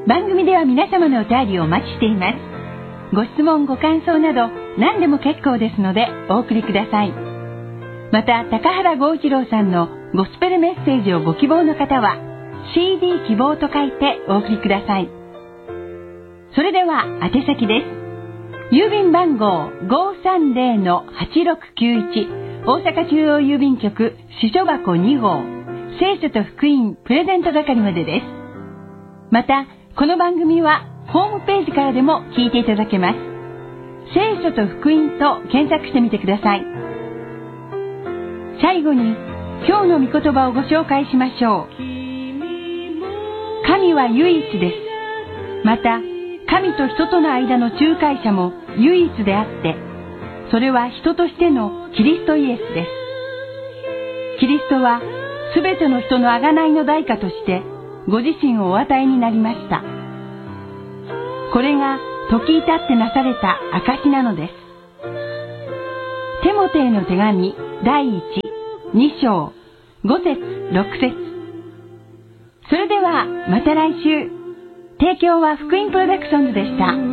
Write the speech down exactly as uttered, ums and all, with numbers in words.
番組では皆様のお便りをお待ちしています。ご質問ご感想など何でも結構ですのでお送りください。また高原剛一郎さんのゴスペルメッセージをご希望の方は シーディー 希望と書いてお送りください。それでは宛先です。郵便番号 ごーさんぜろのはちろくきゅういち 大阪中央郵便局支所箱に号聖書と福音プレゼント係までです。またこの番組はホームページからでも聞いていただけます。聖書と福音と検索してみてください。最後に今日の御言葉をご紹介しましょう。神は唯一です。また神と人との間の仲介者も唯一であって、それは人としてのキリストイエスです。キリストはすべての人の贖いの代価としてご自身をお与えになりました。これが時至ってなされた証なのです。テモテへの手紙だいいち、に章ご節ろく節。それではまた来週。提供は福音プロダクションズでした。